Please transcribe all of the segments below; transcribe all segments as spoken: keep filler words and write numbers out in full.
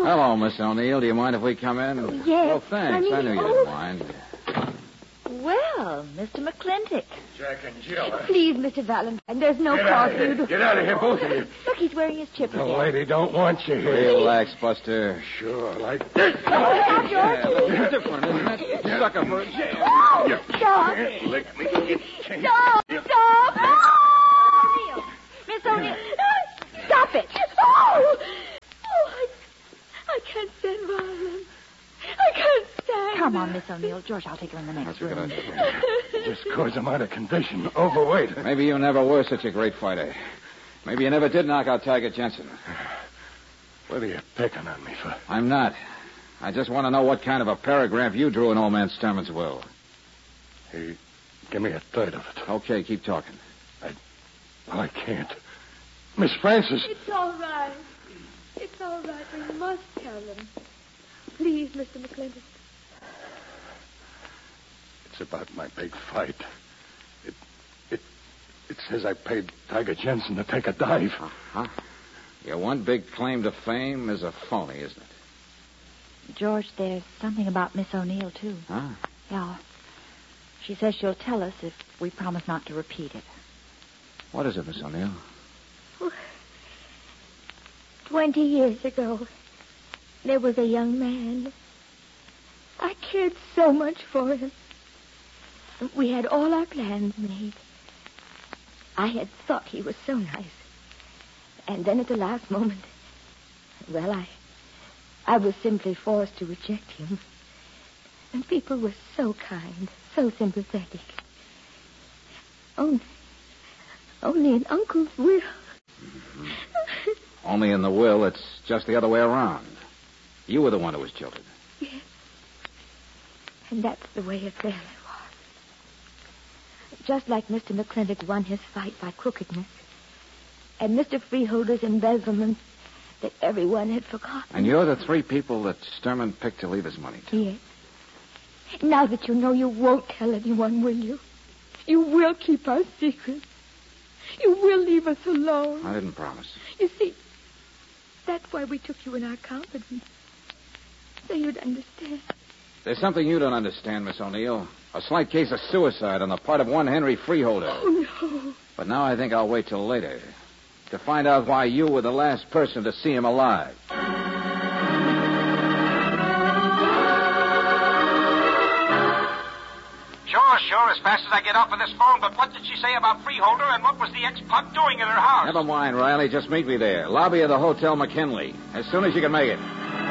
Hello, Miss O'Neill. Do you mind if we come in? Oh, yes. Well, thanks. I, mean, I knew you oh. didn't mind. Well, Mister McClintock. Jack and Jill. Huh? Please, Mister Valentine, there's no Get cause out of for you here. to... Get out of here, both of you. Look, he's wearing his chip The again. lady don't want you here. Relax, Buster. Sure, like this. Oh, now, George. Yeah, a little different, isn't it? Sucker for a jail. Oh, stop. Can't lick me. It's changed. Stop. Stop. Oh. Miss O'Neill. Stop it. Oh. Oh, I, I can't stand violence. I can't stand Come on, it. Miss O'Neill. George, I'll take her in the next That's a good room. idea. Just cause I'm out of condition. Overweight. Maybe you never were such a great fighter. Maybe you never did knock out Tiger Jensen. What are you picking on me for? I'm not. I just want to know what kind of a paragraph you drew in old man Sturman's will. Hey, give me a third of it. Okay, keep talking. Well, I can't. Miss Francis. It's all right. It's all right. We must tell them. Please, Mister McClintock. It's about my big fight. It, it, it says I paid Tiger Jensen to take a dive. Uh-huh. Your one big claim to fame is a phony, isn't it? George, there's something about Miss O'Neill, too. Huh? Yeah. She says she'll tell us if we promise not to repeat it. What is it, Miss O'Neill? Twenty years ago, there was a young man. I cared so much for him. We had all our plans made. I had thought he was so nice. And then at the last moment, well, I, I was simply forced to reject him. And people were so kind, so sympathetic. Only, only in Uncle's will. Mm-hmm. Only in the will, it's just the other way around. You were the one who was jilted. Yes. And that's the way it really was. Just like Mister McClintock won his fight by crookedness. And Mister Freeholder's embezzlement that everyone had forgotten. And you're the three people that Sturman picked to leave his money to. Yes. Now that you know, you won't tell anyone, will you? You will keep our secret. You will leave us alone. I didn't promise. You see, that's why we took you in our confidence. So you'd understand. There's something you don't understand, Miss O'Neill. A slight case of suicide on the part of one Henry Freeholder. Oh, no. But now I think I'll wait till later to find out why you were the last person to see him alive. Sure, sure, as fast as I get off of this phone. But what did she say about Freeholder, and what was the ex-pug doing in her house? Never mind, Riley. Just meet me there. Lobby of the Hotel McKinley. As soon as you can make it.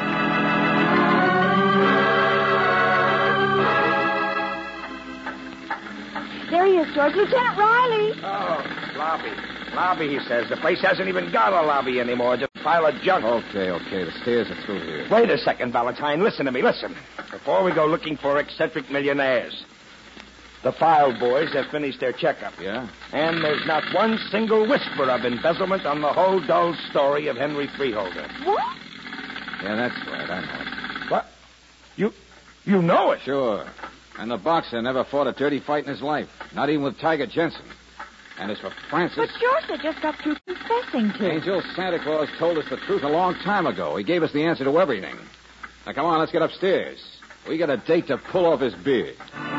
There he is, George. Lieutenant Riley. Oh, lobby. Lobby, he says. The place hasn't even got a lobby anymore. Just a pile of junk. Okay, okay. The stairs are through here. Wait a second, Valentine. Listen to me. Listen. Before we go looking for eccentric millionaires, the file boys have finished their checkup. Yeah? And there's not one single whisper of embezzlement on the whole dull story of Henry Freeholder. What? Yeah, that's right. I know it. What? You, you know it? Sure. And the boxer never fought a dirty fight in his life. Not even with Tiger Jensen. And as for Francis... But George, they just got through confessing to it. Angel, Santa Claus told us the truth a long time ago. He gave us the answer to everything. Now, come on, let's get upstairs. We got a date to pull off his beard.